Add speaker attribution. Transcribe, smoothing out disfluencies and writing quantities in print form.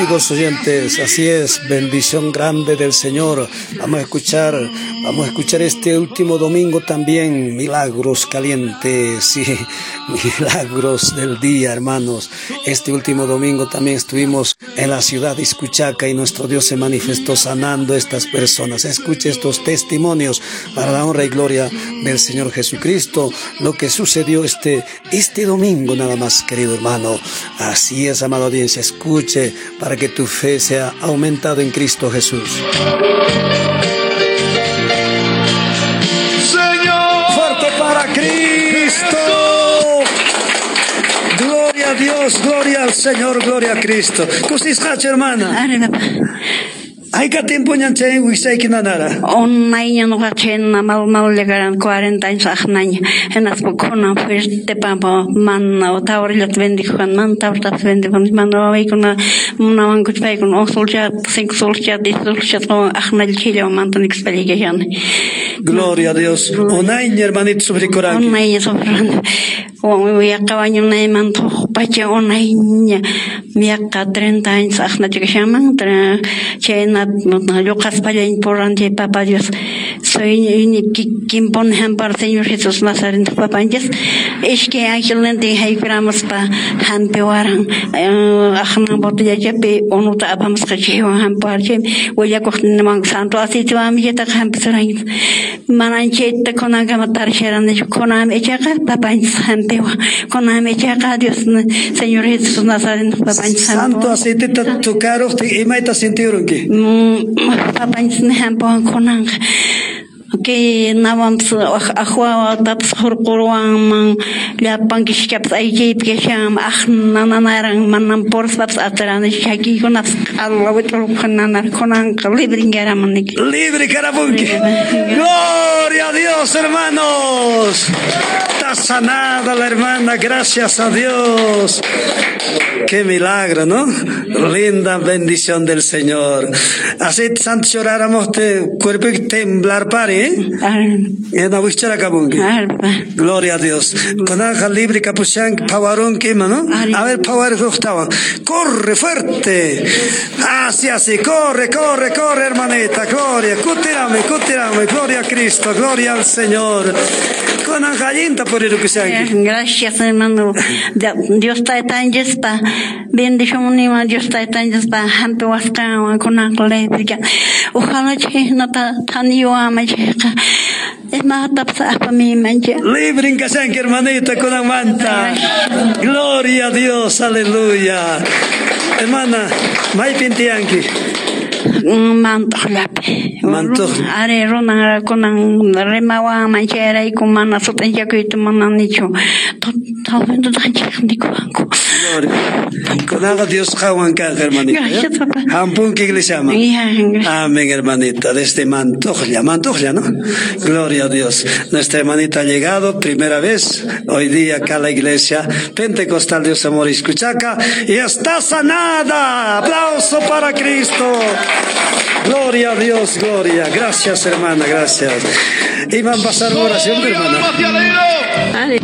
Speaker 1: amigos oyentes, así es, bendición grande del Señor. Vamos a escuchar este último domingo también, milagros calientes, sí, milagros del día, hermanos. Este último domingo también estuvimos en la ciudad de Iscuchaca y nuestro Dios se manifestó sanando a estas personas. Escuche estos testimonios para la honra y gloria del Señor Jesucristo, lo que sucedió este domingo nada más, querido hermano. Así es, amada audiencia, escuche para que tu fe sea aumentada en Cristo Jesús.
Speaker 2: Señor,
Speaker 1: fuerte para Cristo. Gloria a Dios, gloria al Señor, gloria a Cristo. ¿Cómo estás, hermana? ¿Hay qué tiempo ya te guisé que nada?
Speaker 3: Un año no gachen mal llegaron 40 años año en las pocona fuerte papa man o taur le bendijo man taur tas bendijo man no hay con una man que fue con un soldado 5 soldados 10 soldados año chile man tan experiencia.
Speaker 1: Gloria a Dios. Un año hermanito sobre coraje.
Speaker 3: Un año sobre voy a cabaño una man to pache un año me acá 30 años año que llaman chena no yo caspalla importante papá Dios soy quien pone para Señor Jesús Nazareno papá Dios es que angelmente hay gramos para hampearan ajna botella jepe onuta vamos que lleva hamparche voy a coger un santo así te va a mi ta hampsarain mananche te con aga matar sheran de con amecha papá hampewa con amecha Dios Señor Jesús Nazareno papá
Speaker 1: santo así te tocaron te imaita sintieron que
Speaker 3: papá hampewa con que nawams ahwa taps horqurwan la pankishkaps ayjip que sham nananaran manam porsaps atran shaki konas alawitro kananar konan libre garamanik
Speaker 1: libre carabunque. Gloria a Dios, hermanos. Está sanada la hermana, gracias a Dios. Qué milagro, ¿no? Linda bendición del Señor. Así santo lloráramos te cuerpo temblar pare. Gloria a Dios. Con Ángel libre capuchán pavarón quema, ¿no? A ver, pavar estaba. Corre fuerte. Así, corre, hermanita. Gloria, cutirame. Gloria a Cristo, gloria al Señor. Con Angelinta por el que sea.
Speaker 3: Gracias, hermano. Dios está tan yespa. Bendición unima, Dios está tan yespa. Hanto hasta con Ángel libre. Ojalá que no tan yo ama. Es más tapsa para mí mancha.
Speaker 1: Libre en casa, hermanita, con la manta. Gloria a Dios, aleluya. Hermana, mai pintianki.
Speaker 3: Manto. Are rona con remawa manchera y con mana sotenja que tu mana nicho. Todo vendo tan chico.
Speaker 1: Con haga Dios jawanka, hermanita. Hampun que iglesia llama. Amén, hermanita. De este mantojla, ¿no? Gloria a Dios. Nuestra hermanita ha llegado, primera vez, hoy día acá a la iglesia Pentecostal Dios Amor Iscuchaca, y está sanada. Aplauso para Cristo. Gloria a Dios, gloria. Gracias, hermana, gracias. Y van a pasar oración, hermana.